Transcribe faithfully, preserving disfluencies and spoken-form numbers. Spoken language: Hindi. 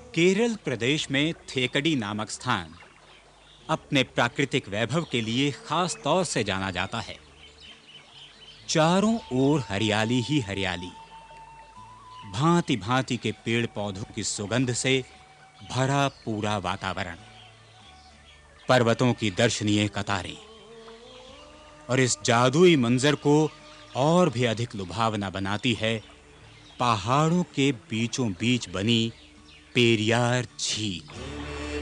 केरल प्रदेश में थेकडी नामक स्थान अपने प्राकृतिक वैभव के लिए खास तौर से जाना जाता है। चारों ओर हरियाली ही हरियाली, भांति-भांति के पेड़-पौधों की सुगंध से भरा पूरा वातावरण, पर्वतों की दर्शनीय कतारें और इस जादुई मंजर को और भी अधिक लुभावना बनाती है पहाड़ों के बीचों बीच बनी पेरियार झील।